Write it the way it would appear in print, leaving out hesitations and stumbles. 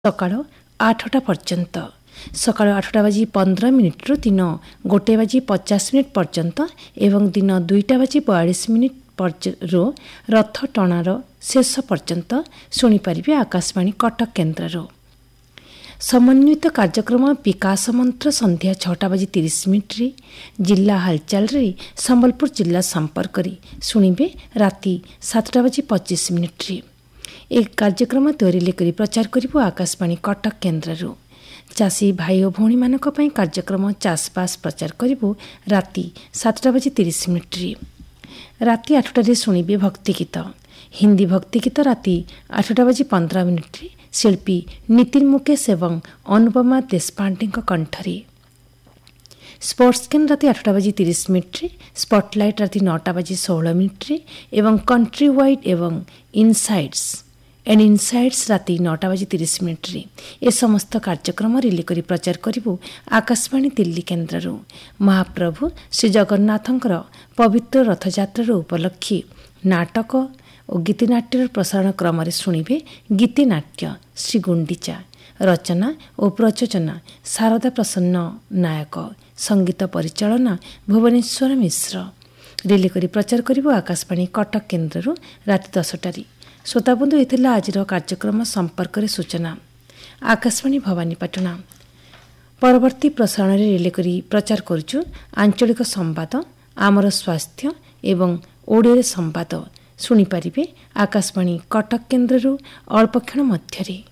ସକାଳ 8ଟା ପର୍ଯ୍ୟନ୍ତ, ସକାଳ 8ଟା ବାଜି 15 ମିନିଟ୍ରୁ ଦିନ 1 ବାଜି 50 ମିନିଟ୍ ପର୍ଯ୍ୟନ୍ତ ଏବଂ ଦିନ 2ଟା ବାଜି 42 ମିନିଟ୍ରୁ ରଥ ଟଣାର ଶେଷ ପର୍ଯ୍ୟନ୍ତ ଶୁଣିପାରିବେ ଆକାଶବାଣୀ କଟକ କେନ୍ଦ୍ରରୁ। ସମନ୍ୱିତ କାର୍ଯ୍ୟକ୍ରମ ବିକାଶ ମନ୍ତ୍ର ସନ୍ଧ୍ୟା 6ଟା ବାଜି 30 ମିନିଟ୍ରେ, ଜିଲ୍ଲା ହାଲଚାଲରେ ସମ୍ବଲପୁର ଜିଲ୍ଲା ସମ୍ପର୍କରେ ଶୁଣିବେ ରାତି 7ଟା ବାଜି 25 ମିନିଟ୍ରେ। ଏ କାର୍ଯ୍ୟକ୍ରମ ତୋରିଲେ କରି ପ୍ରଚାର କରିବୁ ଆକାଶବାଣୀ କଟକ କେନ୍ଦ୍ରରୁ। ଚାଷୀ ଭାଇ ଓ ଭଉଣୀମାନଙ୍କ ପାଇଁ କାର୍ଯ୍ୟକ୍ରମ ଚାଷବାସ ପ୍ରଚାର କରିବୁ ରାତି 7ଟା ବାଜି 30 ମିନିଟ୍ରେ। ରାତି 8ଟାରେ ଶୁଣିବେ ଭକ୍ତିଗୀତ। ହିନ୍ଦୀ ଭକ୍ତିଗୀତ ରାତି 8ଟା ବାଜି 15 ମିନିଟ୍ରେ ଶିଳ୍ପୀ ନିତିନ ମୁକେଶ ଏବଂ ଅନୁପମା ଦେଶପାଣ୍ଡେଙ୍କ କଣ୍ଠରେ। ସ୍ପୋର୍ଟସ୍ କେନ୍ ରାତି 8ଟା ବାଜି 30 ମିନିଟ୍ରେ, ସ୍ପଟଲାଇଟ୍ ରାତି 9ଟା ବାଜି 16 ମିନିଟ୍ରେ ଏବଂ କଣ୍ଟ୍ରି ୱାଇଡ୍ ଏବଂ ଇନସାଇଡ୍ସ ରାତି 9ଟା ବାଜି 30 ମିନିଟ୍ରେ। ଏ ସମସ୍ତ କାର୍ଯ୍ୟକ୍ରମ ରିଲେ କରି ପ୍ରଚାର କରିବୁ ଆକାଶବାଣୀ ଦିଲ୍ଲୀ କେନ୍ଦ୍ରରୁ। ମହାପ୍ରଭୁ ଶ୍ରୀ ଜଗନ୍ନାଥଙ୍କର ପବିତ୍ର ରଥଯାତ୍ରାର ଉପଲକ୍ଷେ ନାଟକ ଓ ଗୀତିନାଟ୍ୟର ପ୍ରସାରଣ କ୍ରମରେ ଶୁଣିବେ ଗୀତିନାଟ୍ୟ ଶ୍ରୀ ଗୁଣ୍ଡିଚା। ରଚନା ଓ ପ୍ରଯୋଜନା ଶାରଦା ପ୍ରସନ୍ନ ନାୟକ। ସଙ୍ଗୀତ ପରିଚାଳନା ଭୁବନେଶ୍ୱର ମିଶ୍ର। ରିଲେ କରି ପ୍ରଚାର କରିବୁ ଆକାଶବାଣୀ କଟକ କେନ୍ଦ୍ରରୁ ରାତି 10ଟାରେ। ଶ୍ରୋତାବନ୍ଧୁ, ଏ ଥିଲା ଆଜିର କାର୍ଯ୍ୟକ୍ରମ ସମ୍ପର୍କରେ ସୂଚନା। ଆକାଶବାଣୀ ଭବାନୀପାଟଣା। ପରବର୍ତ୍ତୀ ପ୍ରସାରଣରେ ରିଲେ କରି ପ୍ରଚାର କରୁଛୁ ଆଞ୍ଚଳିକ ସମ୍ବାଦ, ଆମର ସ୍ୱାସ୍ଥ୍ୟ ଏବଂ ଓଡ଼ିଆରେ ସମ୍ବାଦ। ଶୁଣିପାରିବେ ଆକାଶବାଣୀ କଟକ କେନ୍ଦ୍ରରୁ ଅଳ୍ପକ୍ଷଣ ମଧ୍ୟରେ।